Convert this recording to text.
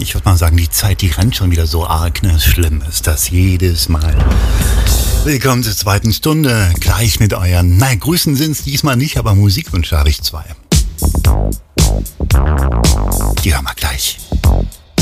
ich würde mal sagen, die Zeit, die rennt schon wieder so arg, ne? Schlimm ist das jedes Mal. Willkommen zur zweiten Stunde, gleich mit euren, nein, Grüßen sind es diesmal nicht, aber Musikwünsche habe ich zwei. Die hören wir gleich.